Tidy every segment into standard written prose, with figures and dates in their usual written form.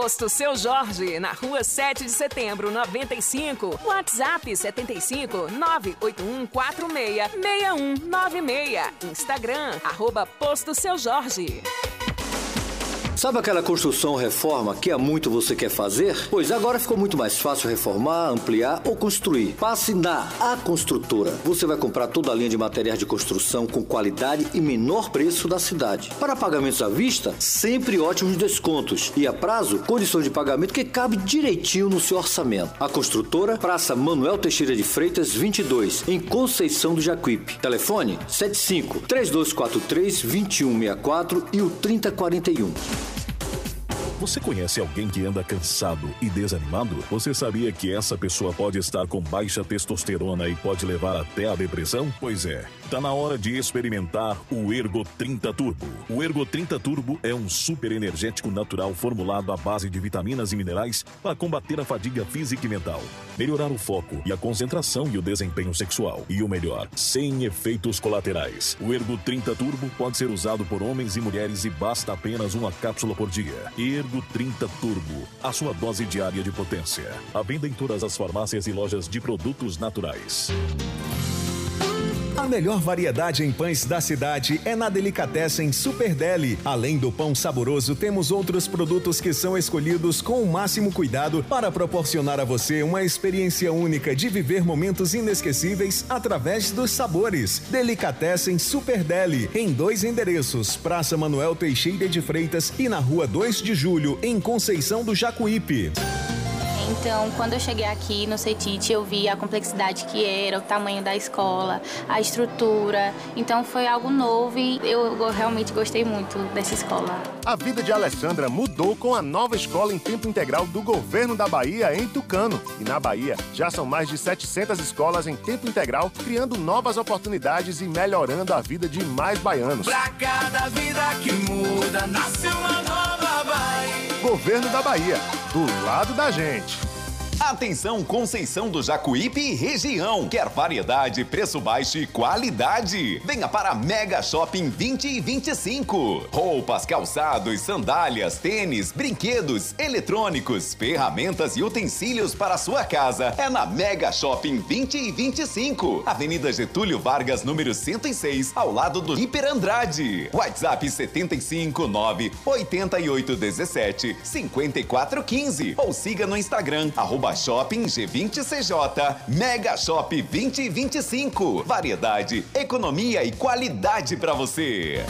Posto Seu Jorge, na rua 7 de setembro, 95. WhatsApp 75 98146 6196. Instagram, @Posto Seu Jorge. Sabe aquela construção ou reforma que há muito você quer fazer? Pois agora ficou muito mais fácil reformar, ampliar ou construir. Passe na A Construtora. Você vai comprar toda a linha de materiais de construção com qualidade e menor preço da cidade. Para pagamentos à vista, sempre ótimos descontos. E a prazo, condições de pagamento que cabe direitinho no seu orçamento. A Construtora, Praça Manuel Teixeira de Freitas, 22, em Conceição do Jacuípe. Telefone 75 3243 2164 e o 3041. Você conhece alguém que anda cansado e desanimado? Você sabia que essa pessoa pode estar com baixa testosterona e pode levar até a depressão? Pois é, tá na hora de experimentar o Ergo 30 Turbo. O Ergo 30 Turbo é um super energético natural formulado à base de vitaminas e minerais para combater a fadiga física e mental, melhorar o foco e a concentração e o desempenho sexual. E o melhor, sem efeitos colaterais. O Ergo 30 Turbo pode ser usado por homens e mulheres e basta apenas uma cápsula por dia. Ergo 30 Turbo, a sua dose diária de potência. À venda em todas as farmácias e lojas de produtos naturais. A melhor variedade em pães da cidade é na Delicatessen Super Deli. Além do pão saboroso, temos outros produtos que são escolhidos com o máximo cuidado para proporcionar a você uma experiência única de viver momentos inesquecíveis através dos sabores. Delicatessen Super Deli, em 2 endereços, Praça Manuel Teixeira de Freitas e na Rua 2 de Julho, em Conceição do Jacuípe. Então, quando eu cheguei aqui no CETIT, eu vi a complexidade que era, o tamanho da escola, a estrutura. Então, foi algo novo e eu realmente gostei muito dessa escola. A vida de Alessandra mudou com a nova escola em tempo integral do Governo da Bahia, em Tucano. E na Bahia, já são mais de 700 escolas em tempo integral, criando novas oportunidades e melhorando a vida de mais baianos. Pra cada vida que muda, nasce uma nova Bahia. Governo da Bahia, do lado da gente. Atenção, Conceição do Jacuípe e região. Quer variedade, preço baixo e qualidade? Venha para a Mega Shopping 20 e 25. Roupas, calçados, sandálias, tênis, brinquedos, eletrônicos, ferramentas e utensílios para a sua casa. É na Mega Shopping 20 e 25. Avenida Getúlio Vargas, número 106, ao lado do Hiper Andrade. WhatsApp 759 8817 5415 ou siga no Instagram @Shopping G20CJ, Mega Shop 2025. Variedade, economia e qualidade para você.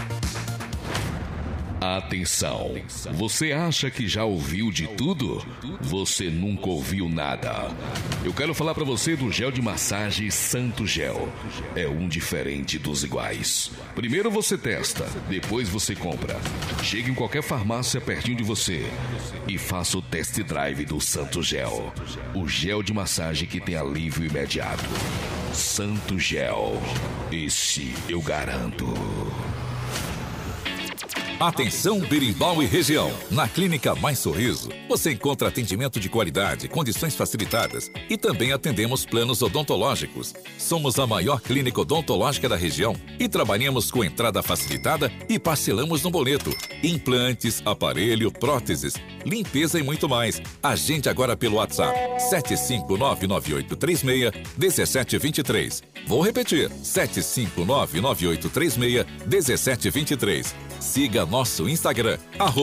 Atenção! Você acha que já ouviu de tudo? Você nunca ouviu nada. Eu quero falar pra você do gel de massagem Santo Gel. É um diferente dos iguais. Primeiro você testa, depois você compra. Chegue em qualquer farmácia pertinho de você e faça o test drive do Santo Gel. O gel de massagem que tem alívio imediato. Santo Gel. Esse eu garanto. Atenção Berimbau e região. Na Clínica Mais Sorriso, você encontra atendimento de qualidade, condições facilitadas e também atendemos planos odontológicos. Somos a maior clínica odontológica da região e trabalhamos com entrada facilitada e parcelamos no boleto. Implantes, aparelho, próteses, limpeza e muito mais. Agende agora pelo WhatsApp 75998361723. Vou repetir, 75998361723. Siga nosso Instagram,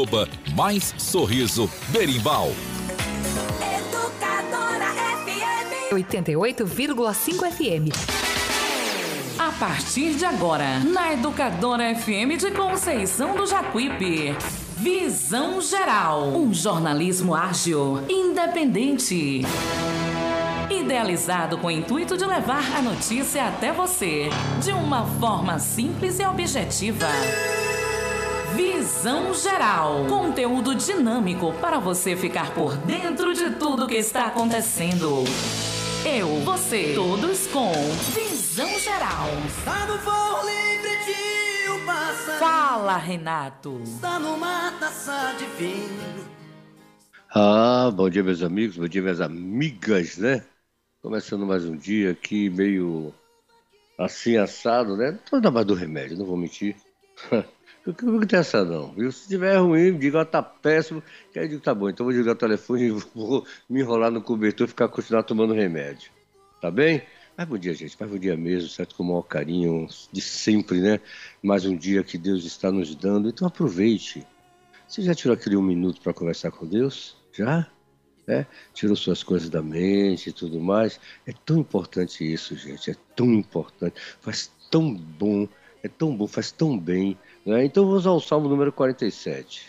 @MaisSorrisoBerimbau. Educadora FM 88,5 FM. A partir de agora, na Educadora FM de Conceição do Jacuípe, Visão Geral, um jornalismo ágil, independente. Idealizado com o intuito de levar a notícia até você, de uma forma simples e objetiva. Visão Geral, conteúdo dinâmico para você ficar por dentro de tudo que está acontecendo. Eu, você, todos com Visão Geral. Está no voo livre de um passarinho. Fala, Renato. Está numa taça de vinho. Bom dia, meus amigos, bom dia, minhas amigas, né? Começando mais um dia aqui, meio assim, assado, né? Tô ainda mais do remédio, não vou mentir. Comigo não tem essa não, viu? Se tiver ruim, diga, tá péssimo, que aí eu digo, tá bom, então vou desligar o telefone e vou me enrolar no cobertor e continuar tomando remédio. Tá bem? Mas bom dia, gente, mas bom dia mesmo, certo? Com o maior carinho de sempre, né? Mais um dia que Deus está nos dando, então aproveite. Você já tirou aquele 1 minuto para conversar com Deus? Já? Tirou suas coisas da mente e tudo mais? É tão importante isso, gente, é tão importante, faz tão bom, é tão bom, faz tão bem, né? Então vamos ao Salmo número 47.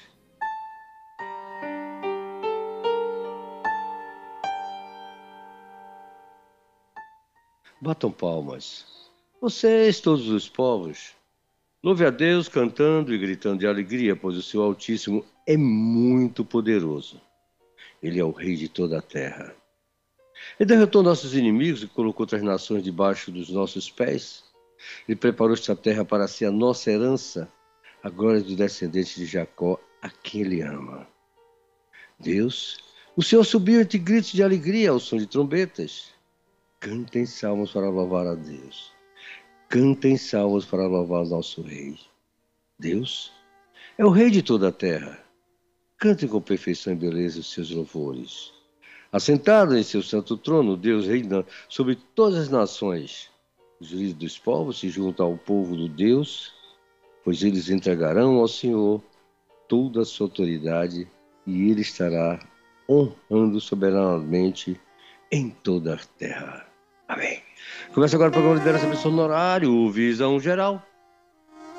Batam palmas. Vocês, todos os povos, louve a Deus cantando e gritando de alegria, pois o seu Altíssimo é muito poderoso. Ele é o Rei de toda a terra. Ele derrotou nossos inimigos e colocou outras nações debaixo dos nossos pés. Ele preparou esta terra para ser a nossa herança, a glória dos descendentes de Jacó, a quem ele ama. Deus, o Senhor subiu entre gritos de alegria ao som de trombetas. Cantem salmos para louvar a Deus. Cantem salmos para louvar o nosso Rei. Deus é o Rei de toda a terra. Cantem com perfeição e beleza os seus louvores. Assentado em seu santo trono, Deus reina sobre todas as nações. Os juízes dos povos se juntam ao povo do Deus, pois eles entregarão ao Senhor toda a sua autoridade e ele estará honrando soberanamente em toda a terra. Amém. Começa agora o programa Liderança Pessoal no horário, Visão Geral.